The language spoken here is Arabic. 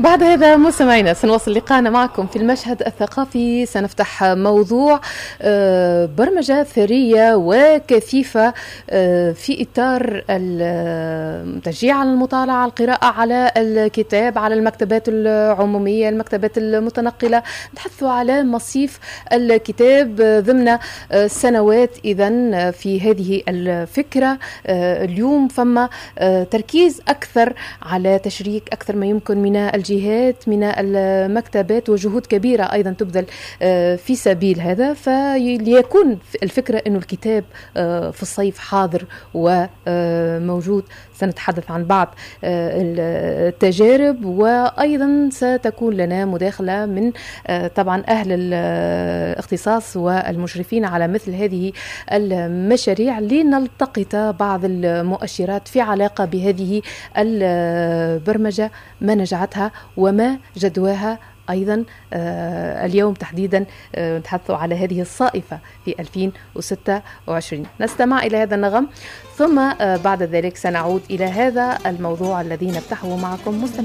بعد هذا مستمعينا سنواصل لقاءنا معكم في المشهد الثقافي. سنفتح موضوع برمجة ثرية وكثيفة في إطار التشجيع على المطالعة، القراءة على الكتاب، على المكتبات العمومية، المكتبات المتنقلة. نتحدث على مصيف الكتاب ضمن سنوات. إذن في هذه الفكرة اليوم فما تركيز أكثر على تشريك أكثر ما يمكن من الجهات، من المكتبات، وجهود كبيرة أيضا تبذل في سبيل هذا. فليكون الفكرة أنه الكتاب في الصيف حاضر وموجود. سنتحدث عن بعض التجارب، وأيضا ستكون لنا مداخلة من طبعا أهل الاختصاص والمشرفين على مثل هذه المشاريع لنلتقط بعض المؤشرات في علاقة بهذه البرمجة، ما نجعتها وما جدواها. أيضا اليوم تحديدا نتحدث على هذه الصائفة في 2026. نستمع إلى هذا النغم ثم بعد ذلك سنعود إلى هذا الموضوع الذي نفتحه معكم.